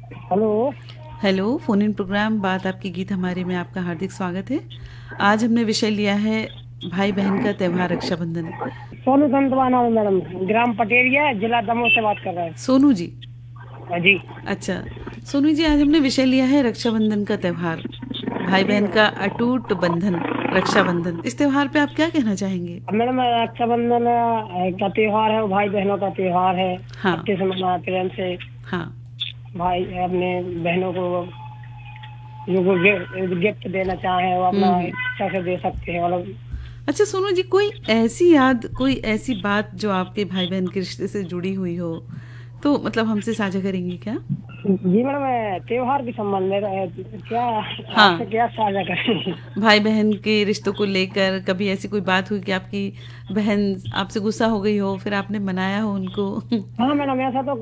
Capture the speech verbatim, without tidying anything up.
Hello. Hello, phone इन programme बात आपकी गीत हमारे में आपका हार्दिक स्वागत है। आज हमने विषय लिया है भाई-बहन का त्योहार रक्षाबंधन। सोनू संतवाना हूँ मैडम, ग्राम पटेरिया, जिला दमोह से बात कर रहे हैं। सोनू जी, हाँ जी। अच्छा। सोनू जी, आज हमने विषय लिया है रक्षाबंधन का त्योहार, जी भाई-बहन मैडम। का अटूट बंधन, रक्षाबंधन। इस त्योहार पे आप क्या कहना चाहेंगे? अब मैडम रक्षाबंधन अ, का त्योहार है, वो भाई बहनों का त्योहार है। हाँ, अच्छे से मना प्रेम से हाँ। भाई अपने बहनों को जो वो गिफ्ट गिफ्ट देना चाहे वो हुँ, अपना हुँ। इच्छा से दे सकते हैं मतलब। अच्छा सोनू जी, कोई ऐसी याद, कोई ऐसी बात जो आपके भाई-बहन के रिश्ते से जुड़ी हुई हो, तो मतलब हमसे साझा करेंगी क्या? जी मैडम, अ, त्योहार के संबंध में अ, क्या आपसे हाँ। क्या साझा करें? भाई-बहन के रिश्तों को लेकर कभी ऐसी कोई बात हुई कि आपकी बहन आपसे गुस्सा हो गई हो, फिर आपने मनाया हो उनको? हाँ मैडम, ऐसा तो